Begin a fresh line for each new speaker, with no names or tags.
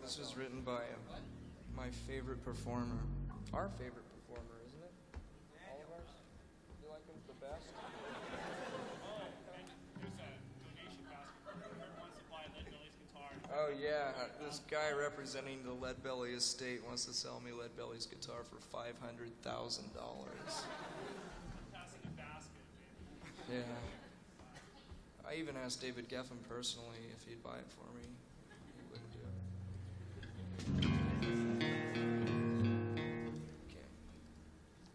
This was written by my favorite performer. Our favorite performer, isn't it? All of ours? You like him the best?
There's a donation basket for whoever wants to buy Lead Belly's guitar.
Oh yeah, this guy representing the Lead Belly estate wants to sell me Lead Belly's guitar for $500,000.
Passing a basket, maybe.
Yeah. I even asked David Geffen personally if he'd buy it for me.